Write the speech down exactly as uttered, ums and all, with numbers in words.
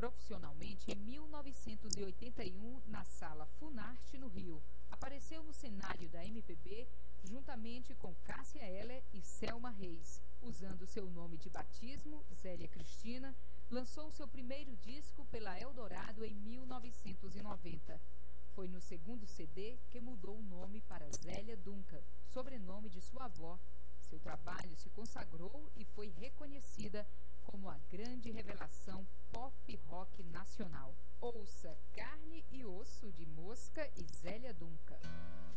profissionalmente em mil novecentos e oitenta e um na Sala Funarte, no Rio. Apareceu no cenário da M P B juntamente com Cássia Eller e Selma Reis. Usando seu nome de batismo, Zélia Cristina, lançou seu primeiro disco pela Eldorado em mil novecentos e noventa. Foi no segundo C D que mudou o nome para Zélia Duncan, sobrenome de sua avó. Seu trabalho se consagrou e foi reconhecida como a grande revelação pop rock nacional. Ouça Carne e Osso de Mosca e Zélia Duncan.